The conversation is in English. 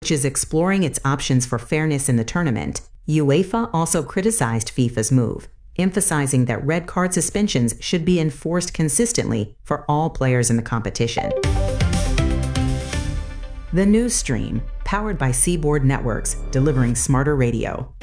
which is exploring its options for fairness in the tournament. UEFA also criticized FIFA's move, emphasizing that red card suspensions should be enforced consistently for all players in the competition. The News Stream, powered by Seaboard Networks, delivering smarter radio.